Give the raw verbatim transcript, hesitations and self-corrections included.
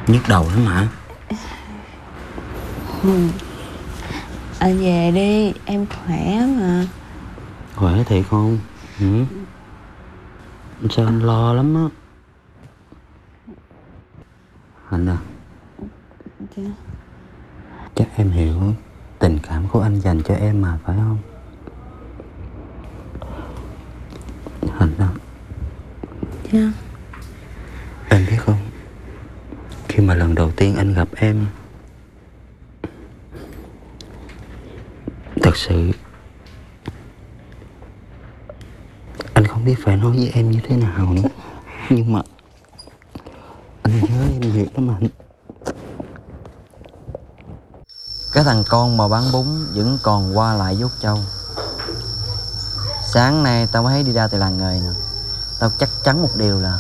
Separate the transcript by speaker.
Speaker 1: Nhức đầu lắm hả?
Speaker 2: Ừ. Anh về đi, em khỏe mà.
Speaker 1: Khỏe thiệt không? Ừ. Sao anh lo lắm á? Anh à,
Speaker 2: Dạ.
Speaker 1: chắc em hiểu tình cảm của anh dành cho em mà, phải không? Hạnh à,
Speaker 2: Dạ.
Speaker 1: em biết không, khi mà lần đầu tiên anh gặp em, thật sự anh không biết phải nói với em như thế nào nữa. Nhưng mà anh nhớ em nhiều lắm anh.
Speaker 3: Cái thằng con mà bán bún vẫn còn qua lại dốt trâu. Sáng nay tao mới thấy đi ra từ làng nghề nè. Tao chắc chắn một điều là